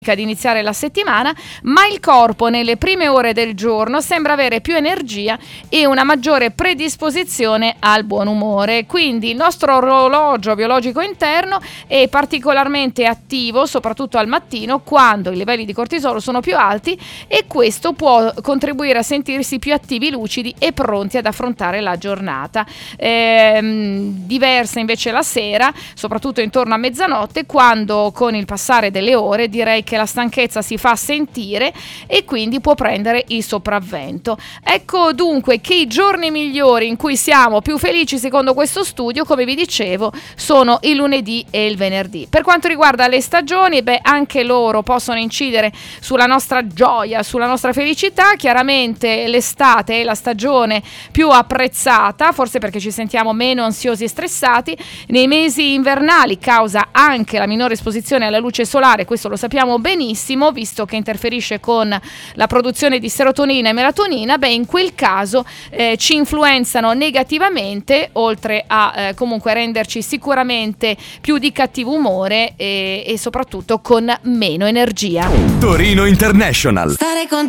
di iniziare la settimana, ma il corpo nelle prime ore del giorno sembra avere più energia e una maggiore predisposizione al buon umore. Quindi il nostro orologio biologico interno è particolarmente attivo, soprattutto al mattino, quando i livelli di cortisolo sono più alti, e questo può contribuire a sentirsi più attivi, lucidi e pronti ad affrontare la giornata. Diversa invece la sera, soprattutto intorno a mezzanotte, quando con il passare delle ore direi che la stanchezza si fa sentire e quindi può prendere il sopravvento. Ecco dunque che i giorni migliori in cui siamo più felici, secondo questo studio, come vi dicevo, sono il lunedì e il venerdì. Per quanto riguarda le stagioni, anche loro possono incidere sulla nostra gioia, sulla nostra felicità. Chiaramente l'estate è la stagione più apprezzata, forse perché ci sentiamo meno ansiosi e stressati. Nei mesi invernali causa anche la minore esposizione alla luce solare, questo lo sappiamo benissimo, visto che interferisce con la produzione di serotonina e melatonina. In quel caso ci influenzano negativamente, oltre a comunque renderci sicuramente più di cattivo umore e soprattutto con meno energia. Torino International. Stare con